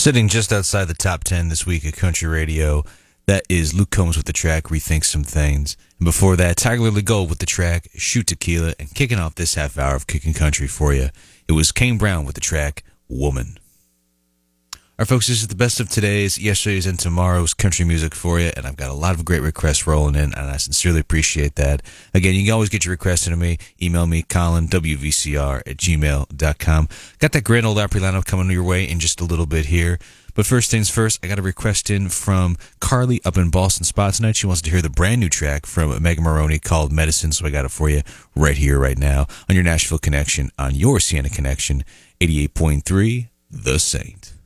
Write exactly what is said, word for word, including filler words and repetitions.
Sitting just outside the top ten this week at Country Radio, that is Luke Combs with the track Rethink Some Things. And before that, Tiger Lily Gold with the track Shoot Tequila. And kicking off this half hour of Kicking Country for you, it was Kane Brown with the track Woman. All right, folks, this is the best of today's, yesterday's, and tomorrow's country music for you, and I've got a lot of great requests rolling in, and I sincerely appreciate that. Again, you can always get your requests into me. Email me, Colin, W V C R at gmail dot com. Got that grand old Opry lineup coming your way in just a little bit here. But first things first, I got a request in from Carly up in Boston Spa tonight. She wants to hear the brand new track from Megan Maroney called Medicine, so I got it for you right here, right now, on your Nashville Connection, on your Sienna Connection, eighty-eight point three, The Saint.